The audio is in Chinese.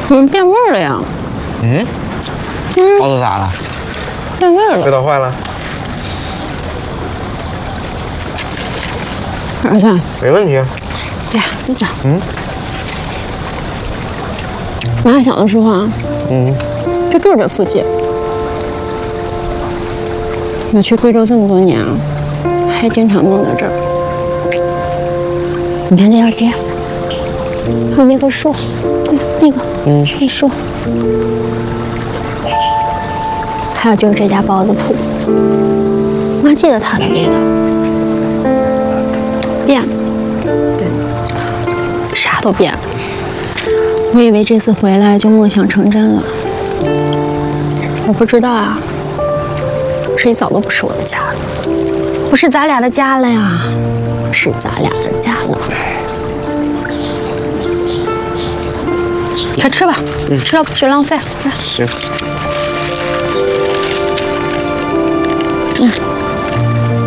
怎么变味儿了呀？ 包子咋了？ 变味儿了。 味道坏了？ 儿子， 没问题啊。 哎呀，你讲。妈小的时候啊，就住这附近。我去贵州这么多年啊，还经常弄到这儿。你看这条街，还有那棵树，那个树，还有就是这家包子铺，妈记得它的味道。变了，啥都变了。我以为这次回来就梦想成真了，我不知道啊，这里早都不是我的家了，不是咱俩的家了呀，是咱俩的家了。快吃吧，吃了不许浪费。 行。